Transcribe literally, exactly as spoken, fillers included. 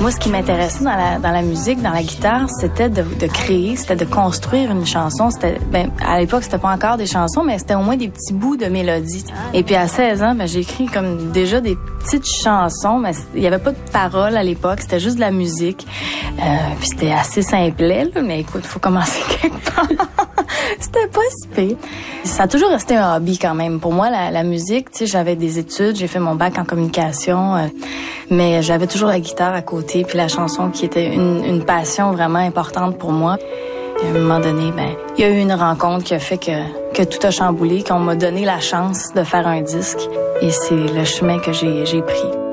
Moi, ce qui m'intéressait dans la, dans la musique, dans la guitare, c'était de, de créer, c'était de construire une chanson. C'était, ben, à l'époque, c'était pas encore des chansons, mais c'était au moins des petits bouts de mélodie. Et puis à seize ans, ben, j'ai écrit comme déjà des petites chansons, mais il y avait pas de paroles à l'époque, c'était juste de la musique. Euh, puis c'était assez simplet, là, mais écoute, faut commencer quelque part. C'était pas si pire. Ça a toujours resté un hobby quand même. Pour moi, la, la musique, tu sais, j'avais des études, j'ai fait mon bac en communication, euh, mais j'avais toujours la guitare à côté, puis la chanson qui était une, une passion vraiment importante pour moi. Et à un moment donné, ben, il y a eu une rencontre qui a fait que, que tout a chamboulé, qu'on m'a donné la chance de faire un disque, et c'est le chemin que j'ai, j'ai pris.